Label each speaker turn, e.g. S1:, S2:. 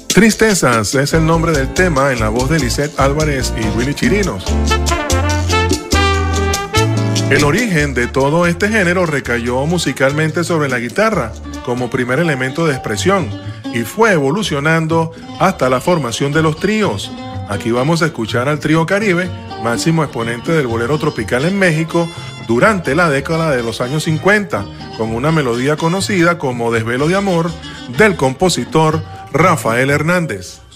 S1: Tristezas es el nombre del tema en la voz de Lisette Álvarez y Willy Chirinos. El origen de todo este género recayó musicalmente sobre la guitarra como primer elemento de expresión y fue evolucionando hasta la formación de los tríos. Aquí vamos a escuchar al Trío Caribe, máximo exponente del bolero tropical en México durante la década de los años 50, con una melodía conocida como Desvelo de Amor del compositor Rafael Hernández.